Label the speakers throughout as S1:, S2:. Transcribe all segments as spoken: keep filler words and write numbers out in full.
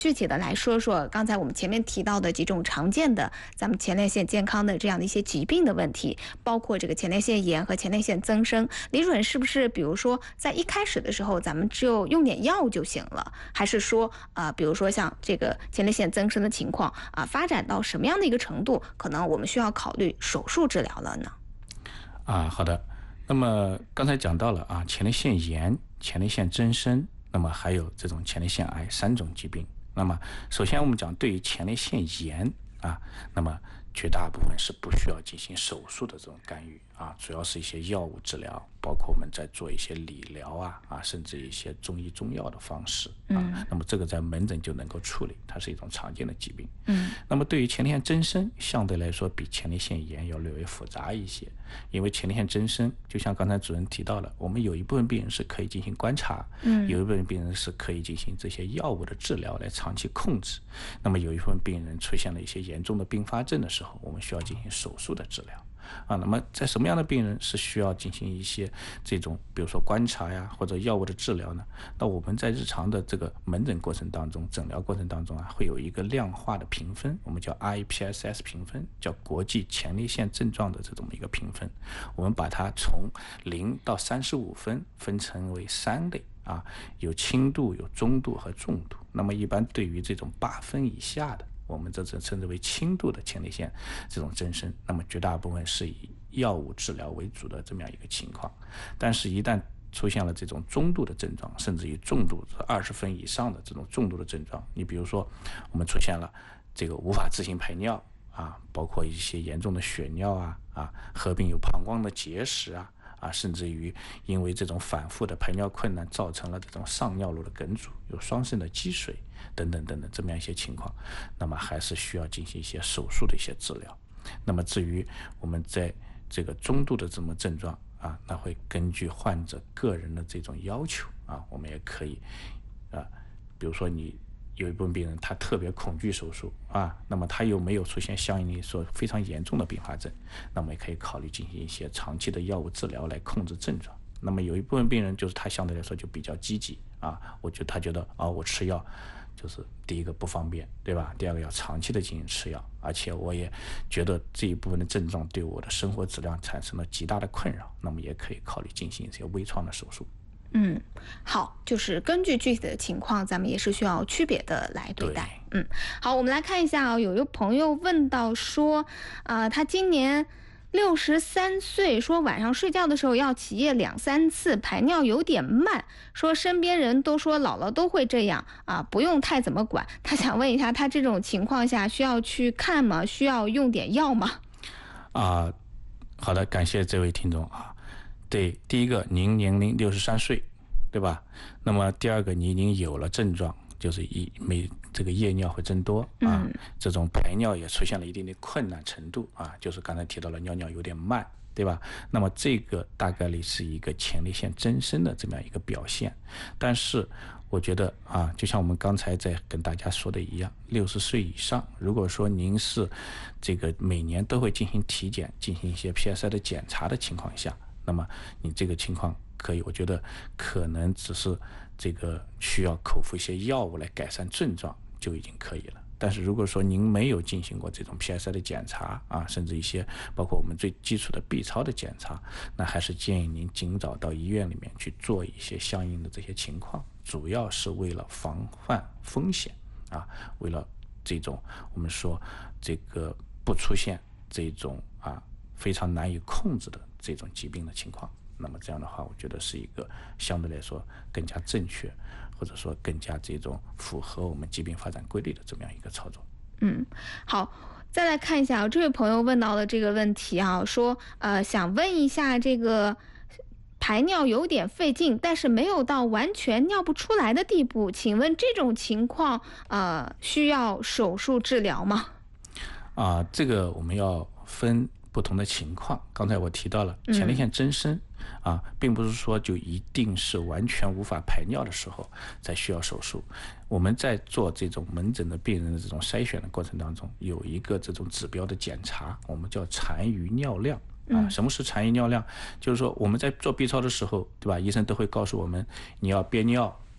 S1: 具体的来说说刚才我们前面提到的几种常见的咱们前列腺健康的这样的一些疾病的问题，包括这个前列腺炎和前列腺增生，李主任是不是比如说在一开始的时候咱们只有用点药就行了，还是说呃，比如说像这个前列腺增生的情况啊、呃，发展到什么样的一个程度，可能我们需要考虑手术治疗了呢？
S2: 啊，好的。那么刚才讲到了啊，前列腺炎、前列腺增生，那么还有这种前列腺癌三种疾病。那么首先我们讲对于前列腺炎啊，那么绝大部分是不需要进行手术的这种干预啊，主要是一些药物治疗，包括我们在做一些理疗啊啊，甚至一些中医中药的方式啊。嗯、那么这个在门诊就能够处理，它是一种常见的疾病。嗯。那么对于前列腺增生，相对来说比前列腺炎要略微复杂一些，因为前列腺增生，就像刚才主任提到了，我们有一部分病人是可以进行观察，嗯，有一部分病人是可以进行这些药物的治疗来长期控制。那么有一部分病人出现了一些严重的并发症的时候，我们需要进行手术的治疗。啊，那么在什么样的病人是需要进行一些这种比如说观察呀或者药物的治疗呢？那我们在日常的这个门诊过程当中，诊疗过程当中啊，会有一个量化的评分，我们叫 I P S S 评分，叫国际前列腺症状的这种一个评分。我们把它从零到三十五分分成为三类啊，有轻度、有中度和重度。那么一般对于这种八分以下的，我们这称之为轻度的前列腺这种增生，那么绝大部分是以药物治疗为主的这么样一个情况。但是一旦出现了这种中度的症状，甚至于重度二十分以上的这种重度的症状，你比如说我们出现了这个无法自行排尿啊，包括一些严重的血尿啊啊，合并有膀胱的结石啊啊，甚至于因为这种反复的排尿困难造成了这种上尿路的梗阻，有双肾的积水等等等等这么样一些情况，那么还是需要进行一些手术的一些治疗。那么至于我们在这个中度的这么症状啊，那会根据患者个人的这种要求啊，我们也可以啊，比如说你有一部分病人他特别恐惧手术啊，那么他又没有出现相应的说非常严重的并发症，那么也可以考虑进行一些长期的药物治疗来控制症状。那么有一部分病人就是他相对来说就比较积极啊，我觉得他觉得啊，我吃药就是第一个不方便，对吧？第二个要长期的进行吃药，而且我也觉得这一部分的症状对我的生活质量产生了极大的困扰，那么也可以考虑进行一些微创的手术。
S1: 嗯，好，就是根据具体的情况，咱们也是需要区别的来对待。对嗯，好，我们来看一下啊、哦，有一个朋友问到说，啊、呃，他今年六十三岁，说晚上睡觉的时候要起夜两三次，排尿有点慢，说身边人都说姥姥都会这样啊，不用太怎么管。他想问一下，他这种情况下需要去看吗？需要用点药吗？
S2: 啊，好的，感谢这位听众啊。对，第一个，您年龄六十三岁，对吧？那么第二个，你已经有了症状，就是一每这个夜尿会增多啊，嗯、这种排尿也出现了一定的困难程度啊，就是刚才提到了尿尿有点慢，对吧？那么这个大概率是一个前列腺增生的这么样一个表现。但是我觉得啊，就像我们刚才在跟大家说的一样，六十岁以上，如果说您是这个每年都会进行体检、进行一些 P S I 的检查的情况下，那么你这个情况可以，我觉得可能只是这个需要口服一些药物来改善症状就已经可以了。但是如果说您没有进行过这种 P S I 的检查啊，甚至一些包括我们最基础的 B 超的检查，那还是建议您尽早到医院里面去做一些相应的这些情况，主要是为了防范风险啊，为了这种我们说这个不出现这种啊非常难以控制的这种疾病的情况。那么这样的话，我觉得是一个相对来说更加正确，或者说更加这种符合我们疾病发展规律的这么样一个操作。
S1: 嗯，好，再来看一下、哦、这位朋友问到的这个问题啊，说呃想问一下，这个排尿有点费劲，但是没有到完全尿不出来的地步，请问这种情况呃需要手术治疗吗？
S2: 啊，这个我们要分不同的情况。刚才我提到了前列腺增生、嗯、啊，并不是说就一定是完全无法排尿的时候才需要手术。我们在做这种门诊的病人的这种筛选的过程当中，有一个这种指标的检查，我们叫残余尿量啊。什么是残余尿量？就是说我们在做 B 超的时候，对吧？医生都会告诉我们，你要憋尿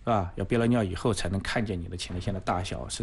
S2: 是吧？要憋了尿以后才能看见你的前列腺的大小是